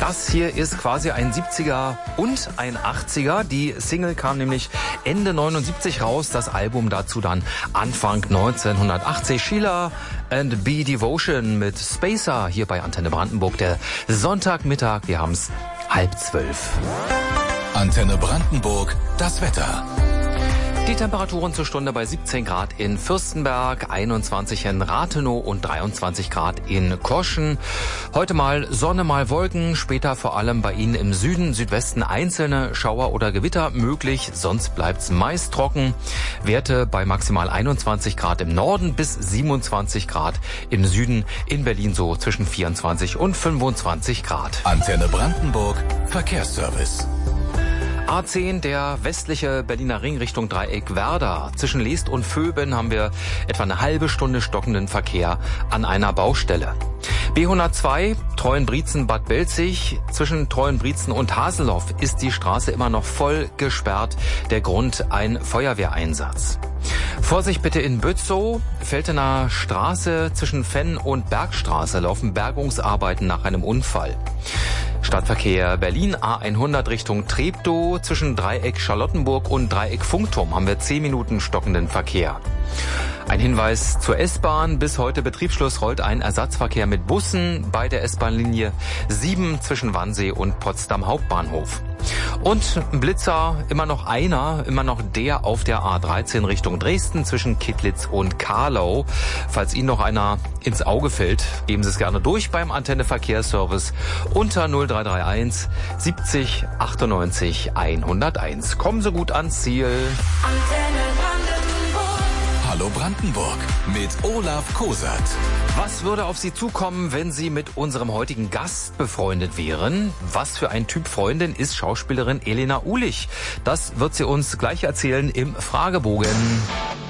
Das hier ist quasi ein 70er und ein 80er. Die Single kam nämlich Ende 79 raus, das Album dazu dann Anfang 1980. Sheila and B Devotion mit Spacer hier bei Antenne Brandenburg. Der Sonntagmittag, wir haben's 11:30. Antenne Brandenburg, das Wetter. Die Temperaturen zur Stunde bei 17 Grad in Fürstenberg, 21 in Rathenow und 23 Grad in Koschen. Heute mal Sonne, mal Wolken, später vor allem bei Ihnen im Süden, Südwesten einzelne Schauer oder Gewitter möglich, sonst bleibt's meist trocken. Werte bei maximal 21 Grad im Norden bis 27 Grad im Süden, in Berlin so zwischen 24 und 25 Grad. Antenne Brandenburg, Verkehrsservice. A10, der westliche Berliner Ring Richtung Dreieck Werder. Zwischen Leest und Vöben haben wir etwa eine halbe Stunde stockenden Verkehr an einer Baustelle. B102, Treuenbrietzen-Bad Belzig. Zwischen Treuenbrietzen und Haseloff ist die Straße immer noch voll gesperrt. Der Grund ein Feuerwehreinsatz. Vorsicht bitte in Bützow, Feltener Straße zwischen Fenn und Bergstraße laufen Bergungsarbeiten nach einem Unfall. Stadtverkehr Berlin A100 Richtung Treptow. Zwischen Dreieck Charlottenburg und Dreieck Funkturm haben wir 10 Minuten stockenden Verkehr. Ein Hinweis zur S-Bahn. Bis heute Betriebsschluss rollt ein Ersatzverkehr mit Bussen bei der S-Bahn-Linie 7 zwischen Wannsee und Potsdam Hauptbahnhof. Und ein Blitzer, immer noch der auf der A13 Richtung Dresden zwischen Kittlitz und Karlau. Falls Ihnen noch einer ins Auge fällt, geben Sie es gerne durch beim Antenne Verkehrsservice unter 0331 70 98 101. Kommen Sie gut ans Ziel. Hallo Brandenburg mit Olaf Kosert. Was würde auf Sie zukommen, wenn Sie mit unserem heutigen Gast befreundet wären? Was für ein Typ Freundin ist Schauspielerin Elena Ulich? Das wird sie uns gleich erzählen im Fragebogen.